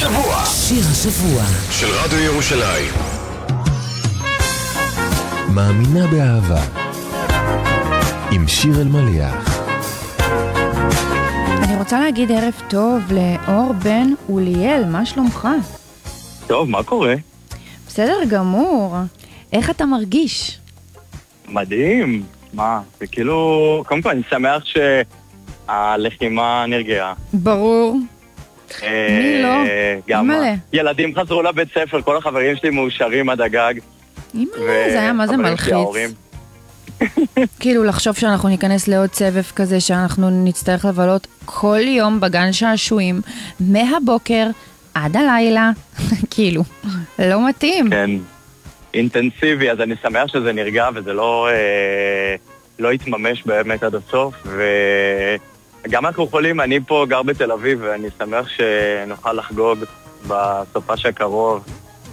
השבוע. שיר השבוע של רדיו ירושלים. מאמינה באהבה עם שיר אלמליח. אני רוצה להגיד ערב טוב לאור בן אוליאל, מה שלומך? טוב, מה קורה? בסדר גמור. איך אתה מרגיש? מדהים. מה? זה כאילו... קודם כל, אני שמח שהלחימה נרגעה. ברור. מי לא? גם אימאלה. ילדים חזרו לבית ספר, כל החברים שלי מאושרים עד הגג. אימאלה, זה היה מה זה מלחיץ. כאילו לחשוב שאנחנו ניכנס לעוד סבב כזה, שאנחנו נצטרך לבלות כל יום בגן שעשועים, מהבוקר עד הלילה, כאילו, לא מתאים. כן, אינטנסיבי, אז אני שמח שזה נרגע וזה לא יתממש באמת עד הסוף, וגם אנחנו יכולים, אני פה גר בתל אביב, ואני שמח שנוכל לחגוג בסופה שקרוב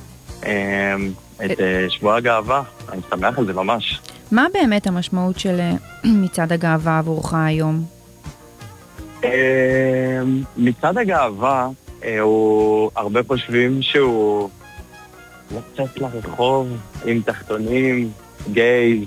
את שבוע הגאווה. אני שמח על זה ממש. מה באמת המשמעות של מצעד הגאווה עבורך היום? מצעד הגאווה, הרבה חושבים שהוא לצאת לרחוב עם תחתונים, גיי,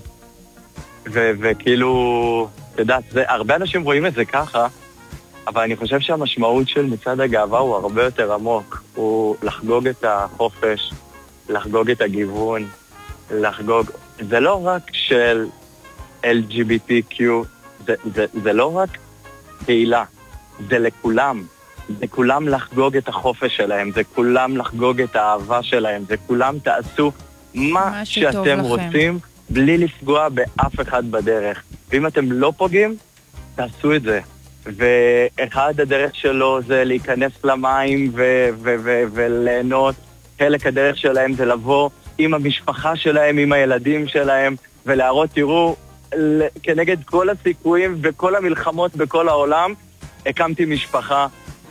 וכאילו, אתה יודע, הרבה אנשים רואים את זה ככה, אבל אני חושב שהמשמעות של מצעד הגאווה הוא הרבה יותר עמוק. הוא לחגוג את החופש, לחגוג את הגיוון, לחגוג... זה לא רק של LGBTQ, זה לא רק קהילה, זה לכולם. זה כולם לחגוג את החופש שלהם, זה כולם לחגוג את האהבה שלהם, זה כולם תעשו מה שאתם רוצים, בלי לפגוע באף אחד בדרך. ואם אתם לא פוגעים, תעשו את זה. ואחד הדרך שלו זה להיכנס למים וליהנות. חלק הדרך שלהם זה לבוא עם המשפחה שלהם, עם הילדים שלהם, ולהראות, תראו, כנגד כל הסיכויים וכל המלחמות בכל העולם, הקמתי משפחה,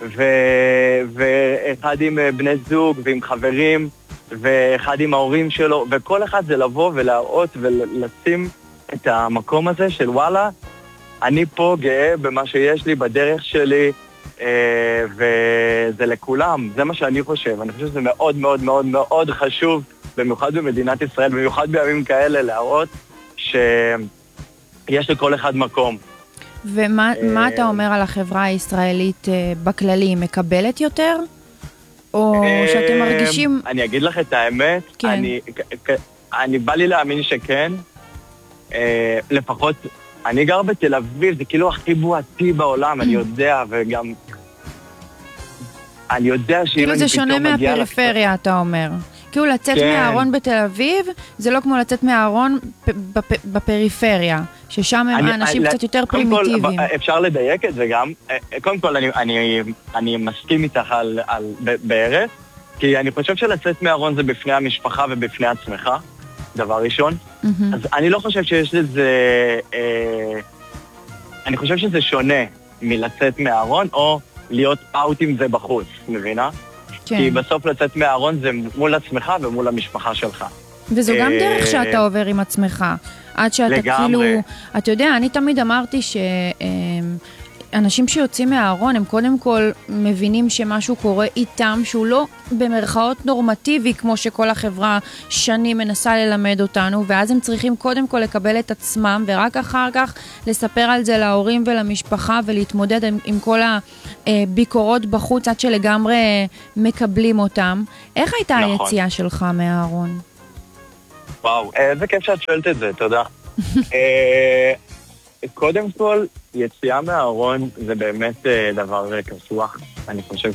ואחד עם בני זוג ועם חברים, ואחד עם ההורים שלו, וכל אחד זה לבוא ולהראות ולשים את המקום הזה של וואלה, אני פה גאה במה שיש לי, בדרך שלי, וזה לכולם, זה מה שאני חושב. אני חושב שזה מאוד מאוד מאוד מאוד חשוב, במיוחד במדינת ישראל, במיוחד בימים כאלה, להראות שיש לכל אחד מקום. ומה אתה אומר על החברה הישראלית בכללי? מקבלת יותר? או שאתם מרגישים... אני אגיד לך את האמת, כן. אני בא לי להאמין שכן, לפחות... אני גר בתל אביב, זה כאילו הכי בועתי בעולם, אני יודע, וגם... אני יודע שאם כאילו אני זה פתאום שונה מגיע... מהפריפריה, אתה אומר. כאילו לצאת מהארון בתל אביב, זה לא כמו לצאת מהארון בפריפריה, ששם הם האנשים קצת יותר פרימיטיביים. אפשר לדייק את זה גם. קודם כל, אני מסכים איתך בערך, כי אני חושב שלצאת מהארון זה בפני המשפחה ובפני עצמך. דבר ראשון. אז אני לא חושב שיש לזה... אני חושב שזה שונה מלצאת מהארון, או להיות אאוט עם זה בחוץ, מבינה? כן. כי בסוף לצאת מהארון זה מול עצמך ומול המשפחה שלך. וזו גם דרך שאתה עובר עם עצמך. עד שאתה כאילו... אתה יודע, אני תמיד אמרתי אנשים שיוצאים מהארון, הם קודם כל מבינים שמשהו קורה איתם, שהוא לא במרכאות נורמטיבי, כמו שכל החברה שנים מנסה ללמד אותנו, ואז הם צריכים קודם כל לקבל את עצמם, ורק אחר כך לספר על זה להורים ולמשפחה, ולהתמודד עם כל הביקורות בחוץ, עד שלגמרי מקבלים אותם. איך הייתה היציאה שלך מהארון? וואו, איזה כיף שאת שואלת את זה, תודה. קודם כל, יציאה מהארון זה באמת דבר קשוח. אני חושב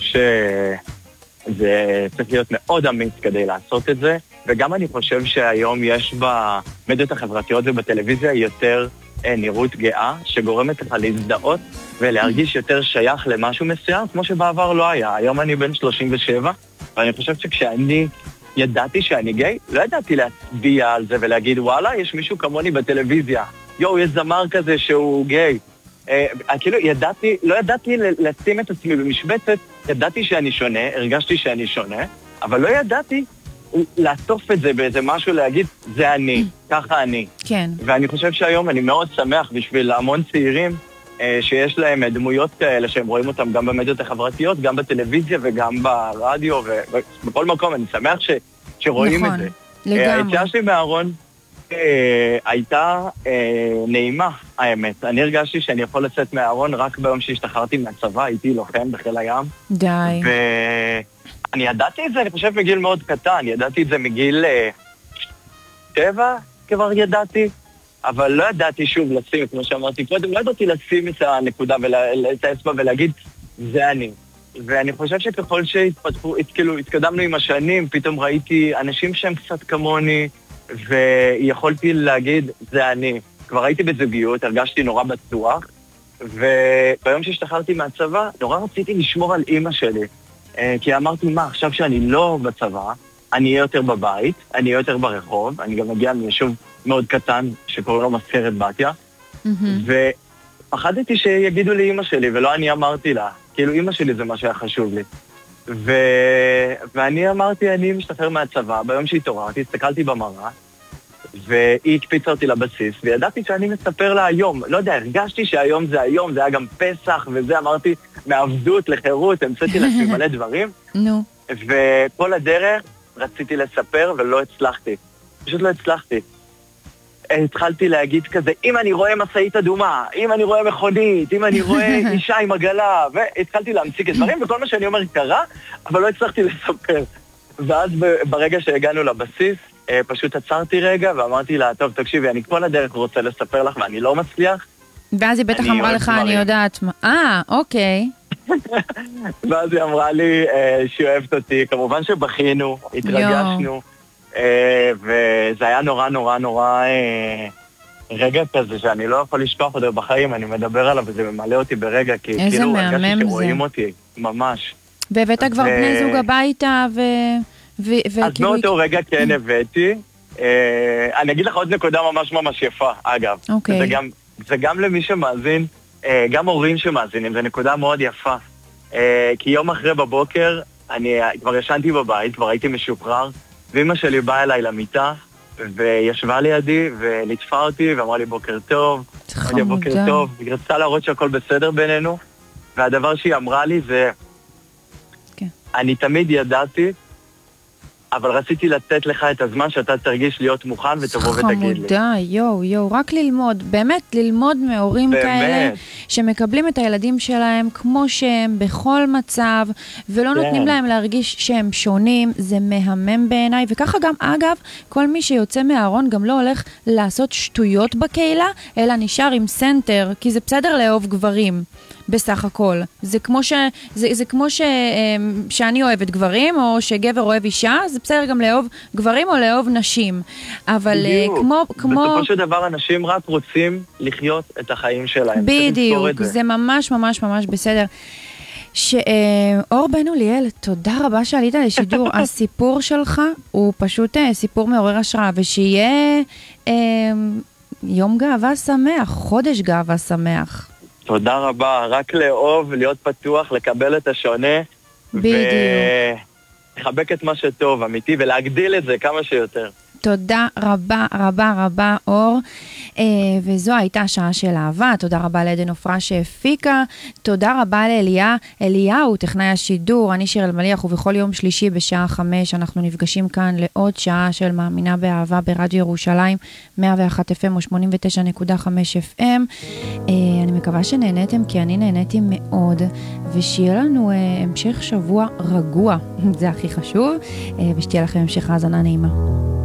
שזה צריך להיות מאוד אמיץ כדי לעשות את זה, וגם אני חושב שהיום יש במדיות החברתיות ובטלוויזיה יותר נראות גאה, שגורמת לך להזדהות ולהרגיש יותר שייך למשהו מסוים, כמו שבעבר לא היה. היום אני בן 37, ואני חושב שכשאני ידעתי שאני גיי, לא ידעתי להצביע על זה ולהגיד, וואלה, יש מישהו כמוני בטלוויזיה. יש זמר כזה שהוא גיי. כאילו, לא ידעתי לשים את עצמי במשבצת, ידעתי שאני שונה, הרגשתי שאני שונה, אבל לא ידעתי לעטוף את זה באיזה משהו, להגיד, זה אני, ככה אני. כן. ואני חושב שהיום אני מאוד שמח בשביל המון צעירים, שיש להם דמויות כאלה, שהם רואים אותם גם במדיות החברתיות, גם בטלוויזיה וגם ברדיו, ובכל מקום, אני שמח שרואים את זה. לגמרי. היציאה שלי מהארון הייתה נעימה, האמת. אני הרגשתי שאני יכול לצאת מהארון רק ביום שהשתחררתי מהצבא, הייתי לוחם בחיל הים. די. ואני ידעתי את זה, אני חושב, מגיל מאוד קטן. ידעתי את זה מגיל 7, כבר ידעתי. אבל לא ידעתי שוב לשים, כמו שאמרתי קודם, לא ידעתי לשים את הנקודה ואת האצבע ולהגיד, זה אני. ואני חושב שככל התקדמנו עם השנים, פתאום ראיתי אנשים שהם קצת כמוני, ויכולתי להגיד, זה אני. כבר הייתי בזוגיות, הרגשתי נורא בטוח, וביום שהשתחררתי מהצבא, נורא רציתי לשמור על אמא שלי. כי אמרתי, מה, עכשיו שאני לא בצבא, אני אהיה יותר בבית, אני אהיה יותר ברחוב, אני גם מגיע מיישוב מאוד קטן, שקוראים לו מזכרת בתיה, ופחדתי שיגידו לי אמא שלי, ולא אני אמרתי לה. כאילו, אמא שלי זה מה שהיה חשוב לי. ואני אמרתי, אני משתחרר מהצבא, ביום שהתעוררתי, הסתכלתי במראה, והיא הקפיצה אותי לבסיס, וידעתי שאני מספר לה היום. לא יודע, הרגשתי שהיום זה היום, זה היה גם פסח, וזה אמרתי, מעבדות לחירות, המצאתי לעצמי מלא דברים. נו. וכל הדרך רציתי לספר, ולא הצלחתי. פשוט לא הצלחתי. התחלתי להגיד כזה, אם אני רואה מסעית אדומה, אם אני רואה מכונית, אם אני רואה אישה עם עגלה, והתחלתי להמציג את דברים, וכל מה שאני אומר קרה, אבל לא הצלחתי לספר. ואז ברגע שהגענו לבסיס, פשוט עצרתי רגע, ואמרתי לה, טוב, תקשיבי, אני כל הדרך רוצה לספר לך, ואני לא מצליח. ואז היא בטח אמרה לך, אני יודעת מה. אוקיי. ואז היא אמרה לי שהיא אוהבת אותי, כמובן שבכינו, התרגשנו. וזה היה נורא נורא נורא רגע כזה שאני לא יכול לשכוח אותו בחיים, אני מדבר עליו וזה ממלא אותי ברגע, כי כאילו הרגשתי שרואים אותי, ממש. והבאת כבר בני זוג הביתה אז באותו רגע כן הבאתי. אני אגיד לך עוד נקודה ממש ממש יפה, אגב. זה גם למי שמאזין, גם הורים שמאזינים, זה נקודה מאוד יפה. כי יום אחרי בבוקר, אני כבר ישנתי בבית, כבר הייתי משוחרר, ואמא שלי באה אליי למיטה, וישבה לידי, וליטפה אותי, ואמרה לי בוקר טוב. אמרתי בוקר טוב, היא רצתה להראות שהכל בסדר בינינו, והדבר שהיא אמרה לי זה, אני תמיד ידעתי, אבל רציתי לתת לך את הזמן שאתה תרגיש להיות מוכן ותבוא ותגיד לי. חמודה, יו, רק ללמוד, באמת ללמוד מהורים כאלה, שמקבלים את הילדים שלהם כמו שהם בכל מצב, ולא נותנים להם להרגיש שהם שונים, זה מהמם בעיניי, וככה גם אגב, כל מי שיוצא מהארון גם לא הולך לעשות שטויות בקהילה, אלא נשאר עם סנטר, כי זה בסדר לאהוב גברים. בסך הכל. זה כמו שאני אוהבת גברים, או שגבר אוהב אישה, זה בסדר גם לאהוב גברים או לאהוב נשים. אבל כמו... בסופו של דבר, אנשים רק רוצים לחיות את החיים שלהם. בדיוק, זה ממש ממש ממש בסדר. אור בן אוליאל, תודה רבה שעלית לשידור. הסיפור שלך הוא פשוט סיפור מעורר השראה, ושיהיה יום גאווה שמח, חודש גאווה שמח. תודה רבה, רק לאהוב, להיות פתוח, לקבל את השונה, ולחבק את מה שטוב, אמיתי, ולהגדיל את זה כמה שיותר. תודה רבה רבה רבה אור, וזו הייתה שעה של אהבה. תודה רבה לעדן עופרה שהפיקה, תודה רבה לאליהו, טכנאי השידור. אני שיר אלמליח, ובכל יום שלישי בשעה 5 אנחנו נפגשים כאן לעוד שעה של מאמינה באהבה ברדיו ירושלים 101 FM או 89.5 FM. אני מקווה שנהניתם, כי אני נהניתי מאוד, ושיהיה לנו המשך שבוע רגוע, זה הכי חשוב, ושתהיה לכם המשך האזנה נעימה.